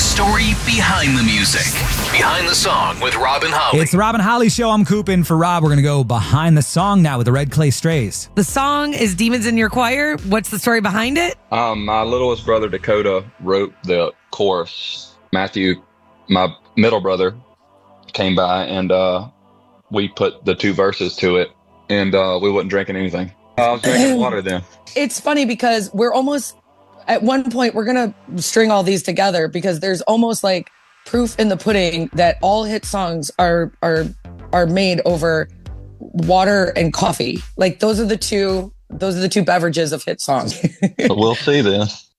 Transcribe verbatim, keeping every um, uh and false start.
story behind the music. Behind the Song with Rob and Holly. It's the Rob and Holly Show. I'm Coop in for Rob. We're going to go behind the song now with the Red Clay Strays. The song is Demons in Your Choir. What's the story behind it? Um, my littlest brother, Dakota, wrote the chorus. Matthew, my middle brother, came by and uh, we put the two verses to it, and uh, we wasn't drinking anything. I was drinking water then. It's funny because we're almost, at one point, we're going to string all these together because there's almost like proof in the pudding that all hit songs are are are made over water and coffee. Like those are the two, those are the two beverages of hit songs. But we'll see then.